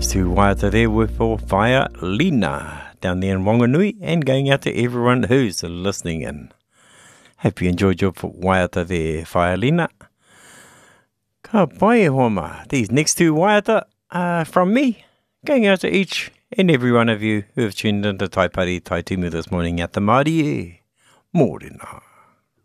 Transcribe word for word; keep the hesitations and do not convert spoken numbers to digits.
Those two waiata there were for Whaialina down there in Wanganui, and going out to everyone who's listening in. Hope you enjoyed your waiata there, Whaialina. Ka pai homa. These next two waiata are from me, going out to each and every one of you who have tuned into Tai Pari Tai Tumu this morning at the Māori e. Mōrena.